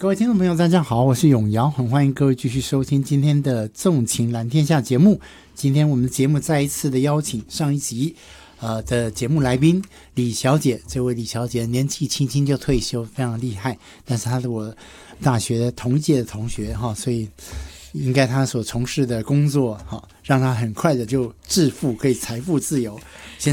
各位听众朋友大家好，我是永尧，很欢迎各位继续收听今天的纵情蓝天下节目。今天我们的节目再一次的邀请上一集的节目来宾李小姐，这位李小姐年纪轻轻就退休，非常厉害，但是她是我大学的同届的同学哈，所以应该她所从事的工作哈，让她很快的就致富，可以财富自由。